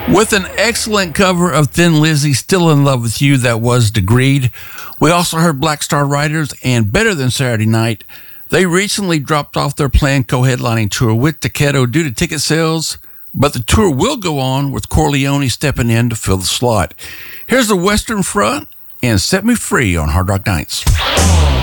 With an excellent cover of Thin Lizzy, Still in Love with You, that was Degreed. We also heard Black Star Riders and Better Than Saturday Night. They recently dropped off their planned co-headlining tour with Decado due to ticket sales, but the tour will go on with Corleone stepping in to fill the slot. Here's the Western Front and Set Me Free on Hard Rock Nights.